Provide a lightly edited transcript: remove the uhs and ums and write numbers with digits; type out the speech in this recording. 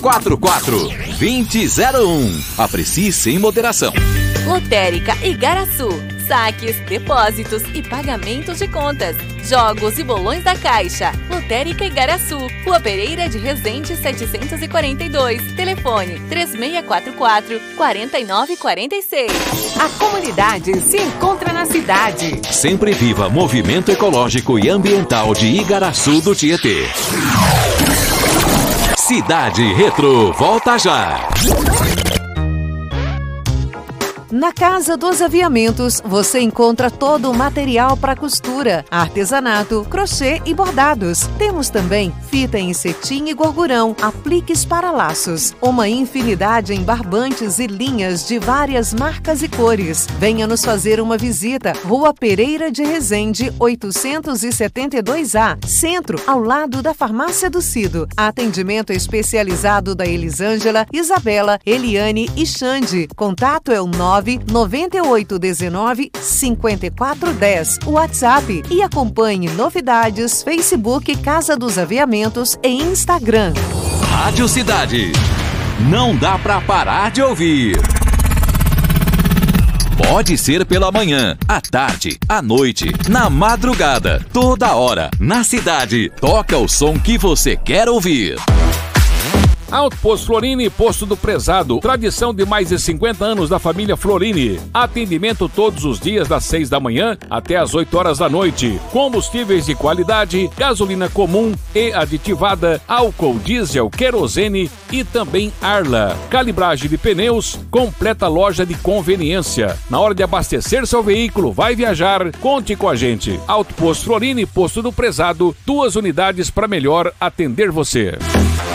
3344-2001. Aprecie sem moderação. Lotérica Igaraçu. Saques, depósitos e pagamentos de contas. Jogos e bolões da Caixa. Lotérica Igaraçu. Rua Pereira de Resende 742. Telefone 3644-4946. A comunidade se encontra na cidade. Sempre viva movimento ecológico e ambiental de Igaraçu do Tietê. Cidade Retro, volta já! Na Casa dos Aviamentos, você encontra todo o material para costura, artesanato, crochê e bordados. Temos também fita em cetim e gorgurão, apliques para laços, uma infinidade em barbantes e linhas de várias marcas e cores. Venha nos fazer uma visita. Rua Pereira de Resende, 872A, Centro, ao lado da Farmácia do Cido. Atendimento especializado da Elisângela, Isabela, Eliane e Xande. Contato é o 99819-5410, WhatsApp, e acompanhe novidades, Facebook Casa dos Aviamentos e Instagram. Rádio Cidade. Não dá pra parar de ouvir. Pode ser pela manhã, à tarde, à noite, na madrugada, toda hora, na cidade. Toca o som que você quer ouvir. Alto Posto Florini, Posto do Prezado. Tradição de mais de 50 anos da família Florini. Atendimento todos os dias das 6 da manhã até as 8 horas da noite. Combustíveis de qualidade, gasolina comum e aditivada, álcool, diesel, querosene e também Arla. Calibragem de pneus, completa loja de conveniência. Na hora de abastecer seu veículo, vai viajar, conte com a gente. Alto Posto Florini, Posto do Prezado. 2 unidades para melhor atender você.